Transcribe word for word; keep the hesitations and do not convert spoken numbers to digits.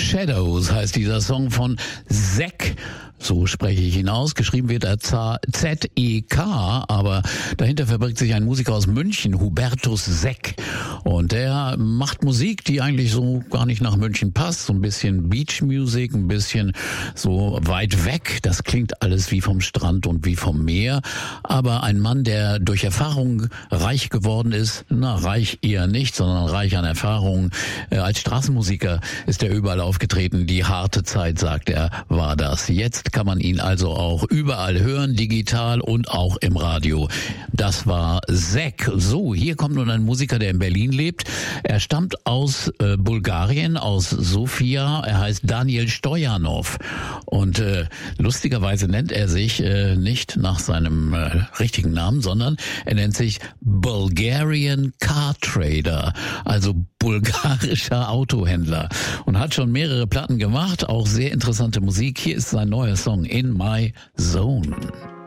Shadows heißt dieser Song von Zek. So spreche ich ihn aus. Geschrieben wird er Z E K, aber dahinter verbirgt sich ein Musiker aus München, Hubertus Zek. Und der macht Musik, die eigentlich so gar nicht nach München passt. So ein bisschen Beach Music, ein bisschen so weit weg. Das klingt alles wie vom Strand und wie vom Meer. Aber ein Mann, der durch Erfahrung reich geworden ist, na, reich eher nicht, sondern reich an Erfahrung. Als Straßenmusiker ist er überall aufgetreten. Die harte Zeit, sagt er, war das. Jetzt kann man ihn also auch überall hören, digital und auch im Radio. Das war Zek. So, hier kommt nun ein Musiker, der in Berlin lebt. Er stammt aus äh, Bulgarien, aus Sofia. Er heißt Daniel Stojanov. Und äh, lustigerweise nennt er sich äh, nicht nach seinem äh, richtigen Namen, sondern er nennt sich Bulgarian Car Trader, also bulgarischer Autohändler, und hat schon mehrere Platten gemacht, auch sehr interessante Musik. Hier ist sein neuer Song In My Zone.